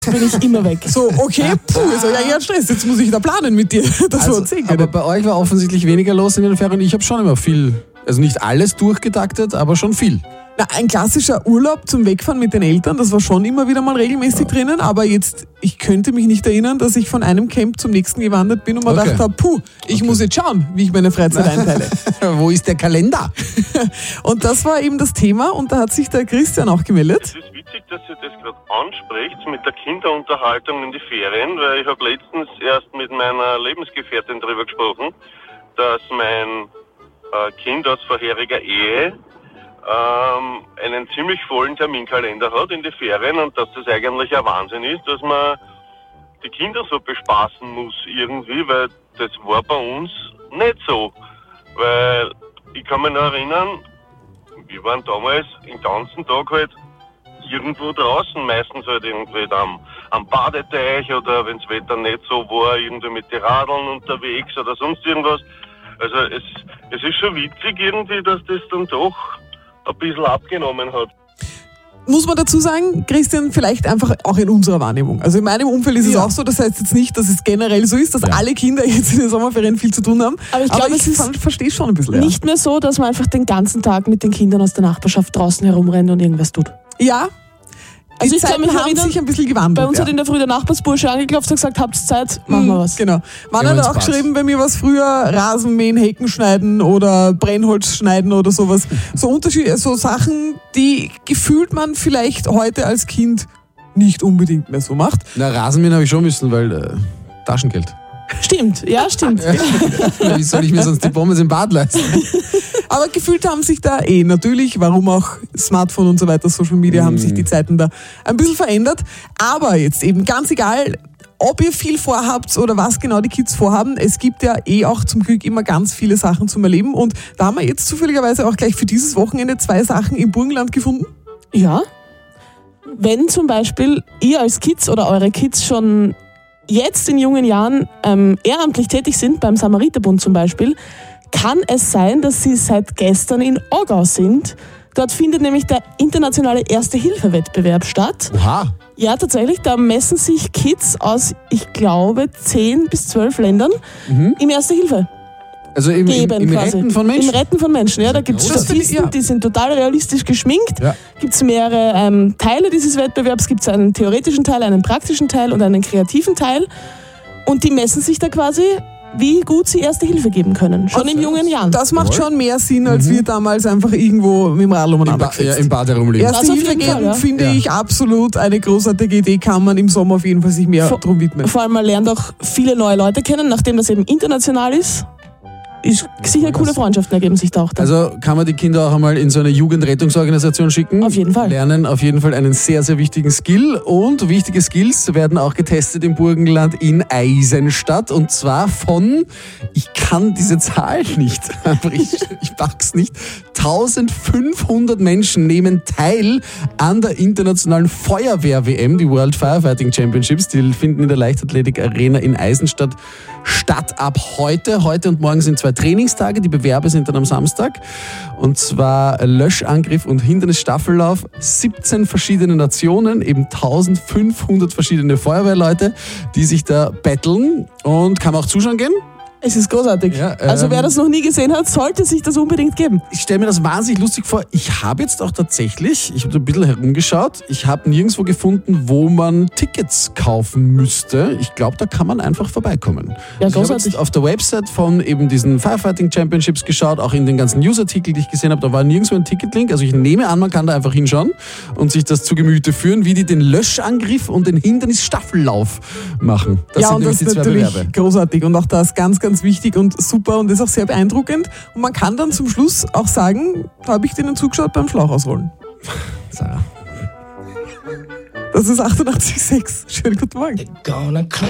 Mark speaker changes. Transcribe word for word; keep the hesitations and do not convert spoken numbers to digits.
Speaker 1: bin ich immer weg.
Speaker 2: So, okay, puh, ist ja ja Stress, jetzt muss ich da planen mit dir. Das
Speaker 3: Also,
Speaker 2: war zehn.
Speaker 3: aber bei euch war offensichtlich weniger los in den Ferien. Ich habe schon immer viel, also nicht alles durchgetaktet, aber schon viel.
Speaker 2: Na, ein klassischer Urlaub zum Wegfahren mit den Eltern, das war schon immer wieder mal regelmäßig ja. drinnen, aber jetzt, ich könnte mich nicht erinnern, dass ich von einem Camp zum nächsten gewandert bin und mir
Speaker 3: okay.
Speaker 2: gedacht habe, puh, ich okay. muss jetzt schauen, wie ich meine Freizeit einteile.
Speaker 3: Wo ist der Kalender?
Speaker 2: Und das war eben das Thema und da hat sich der Christian auch gemeldet.
Speaker 4: Es ist witzig, dass ihr das gerade anspricht mit der Kinderunterhaltung in die Ferien, weil ich habe letztens erst mit meiner Lebensgefährtin darüber gesprochen, dass mein äh, Kind aus vorheriger Ehe ähm, einen ziemlich vollen Terminkalender hat in die Ferien und dass das eigentlich ein Wahnsinn ist, dass man die Kinder so bespaßen muss irgendwie, weil das war bei uns nicht so. Weil ich kann mich noch erinnern, wir waren damals den ganzen Tag halt irgendwo draußen, meistens halt irgendwie am, am Badeteich oder wenn das Wetter nicht so war, irgendwie mit den Radeln unterwegs oder sonst irgendwas. Also es, es ist schon witzig irgendwie, dass das dann doch ein bisschen abgenommen hat.
Speaker 2: Muss man dazu sagen, Christian, vielleicht einfach auch in unserer Wahrnehmung. Also in meinem Umfeld ist ja. es auch so, das heißt jetzt nicht, dass es generell so ist, dass ja. alle Kinder jetzt in den Sommerferien viel zu tun haben.
Speaker 1: Aber ich glaube, es ist
Speaker 2: verstehe schon ein bisschen.
Speaker 1: Nicht
Speaker 2: ja.
Speaker 1: mehr so, dass man einfach den ganzen Tag mit den Kindern aus der Nachbarschaft draußen herumrennt und irgendwas tut.
Speaker 2: Ja. Die also ich Zeiten glaube, haben sich ein bisschen gewandelt.
Speaker 1: Bei uns
Speaker 2: ja.
Speaker 1: hat in der Früh der Nachbarsbursche angeklopft und gesagt, habt ihr Zeit, machen wir was.
Speaker 2: Genau. Man hat auch geschrieben, bei mir war es früher Rasenmähen, Hecken schneiden oder Brennholz schneiden oder sowas. So Unterschiede, so Sachen, die gefühlt man vielleicht heute als Kind nicht unbedingt mehr so macht.
Speaker 3: Na, Rasenmähen habe ich schon müssen, weil äh, Taschengeld.
Speaker 1: Stimmt, ja, stimmt.
Speaker 3: Ja. Wie soll ich mir sonst die Pommes im Bad leisten?
Speaker 2: Aber gefühlt haben sich da eh natürlich, warum auch Smartphone und so weiter, Social Media, mm. haben sich die Zeiten da ein bisschen verändert. Aber jetzt eben ganz egal, ob ihr viel vorhabt oder was genau die Kids vorhaben, es gibt ja eh auch zum Glück immer ganz viele Sachen zum Erleben. Und da haben wir jetzt zufälligerweise auch gleich für dieses Wochenende zwei Sachen im Burgenland gefunden.
Speaker 1: Ja, wenn zum Beispiel ihr als Kids oder eure Kids schon jetzt in jungen Jahren ähm, ehrenamtlich tätig sind, beim Samariterbund zum Beispiel, kann es sein, dass sie seit gestern in Aargau sind. Dort findet nämlich der internationale Erste-Hilfe-Wettbewerb statt.
Speaker 3: Oha.
Speaker 1: Ja, tatsächlich, da messen sich Kids aus, ich glaube, zehn bis zwölf Ländern mhm. im Erste-Hilfe.
Speaker 3: Also im,
Speaker 1: geben,
Speaker 3: im, im Retten von Menschen?
Speaker 1: Im Retten von Menschen, ja. Da gibt es Statisten, ja. die sind total realistisch geschminkt. Ja. Gibt es mehrere ähm, Teile dieses Wettbewerbs. Gibt es einen theoretischen Teil, einen praktischen Teil und einen kreativen Teil. Und die messen sich da quasi, wie gut sie Erste Hilfe geben können. Schon also in jungen Jahren.
Speaker 2: Das macht schon mehr Sinn, als mhm. wir damals einfach irgendwo mit dem Radl umeinander
Speaker 3: gesetzt. Ja, im Bad herumlegen.
Speaker 2: Erste Hilfe geben, Fall, ja. finde ja. ich absolut eine großartige Idee. Kann man im Sommer auf jeden Fall sich mehr vor, drum widmen.
Speaker 1: Vor allem, man lernt auch viele neue Leute kennen, nachdem das eben international ist. Ist sicher coole Freundschaften ergeben sich da auch. Dann.
Speaker 3: Also kann man die Kinder auch einmal in so eine Jugendrettungsorganisation schicken.
Speaker 1: Auf jeden Fall.
Speaker 3: Lernen auf jeden Fall einen sehr, sehr wichtigen Skill. Und wichtige Skills werden auch getestet im Burgenland in Eisenstadt. Und zwar von, ich kann diese Zahl nicht, ich, ich pack's nicht, eintausendfünfhundert Menschen nehmen teil an der internationalen Feuerwehr-W M, die World Firefighting Championships. Die finden in der Leichtathletik Arena in Eisenstadt statt ab heute. Heute und morgen sind zwei Trainingstage, die Bewerbe sind dann am Samstag. Und zwar Löschangriff und Hindernisstaffellauf. siebzehn verschiedene Nationen, eben eintausendfünfhundert verschiedene Feuerwehrleute, die sich da battlen. Und kann man auch zuschauen gehen?
Speaker 1: Es ist großartig. Ja, ähm, also wer das noch nie gesehen hat, sollte sich das unbedingt geben.
Speaker 3: Ich stelle mir das wahnsinnig lustig vor. Ich habe jetzt auch tatsächlich, ich habe ein bisschen herumgeschaut, ich habe nirgendwo gefunden, wo man Tickets kaufen müsste. Ich glaube, da kann man einfach vorbeikommen.
Speaker 1: Ja,
Speaker 3: also ich habe jetzt auf der Website von eben diesen Firefighting Championships geschaut, auch in den ganzen Newsartikeln, die ich gesehen habe, da war nirgendwo ein Ticketlink. Also ich nehme an, man kann da einfach hinschauen und sich das zu Gemüte führen, wie die den Löschangriff und den Hindernisstaffellauf machen. Das
Speaker 2: ja,
Speaker 3: sind
Speaker 2: und das
Speaker 3: die
Speaker 2: ist
Speaker 3: zwei
Speaker 2: natürlich
Speaker 3: Bewerbe.
Speaker 2: Großartig und auch das ganz, ganz ganz wichtig und super und ist auch sehr beeindruckend. Und man kann dann zum Schluss auch sagen, da habe ich denen zugeschaut beim Schlauch ausrollen.
Speaker 3: Sarah.
Speaker 2: Das ist achtundachtzig Komma sechs. Schönen guten Morgen.